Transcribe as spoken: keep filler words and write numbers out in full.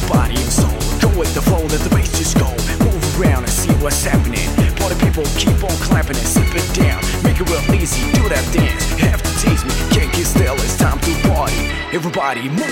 body and soul. Go with the flow, let the bass just go. Move around and see what's happening. Party people keep on clapping and sip it down. Make it real easy, do that dance. Have to tease me, can't get still, it's time to party. Everybody move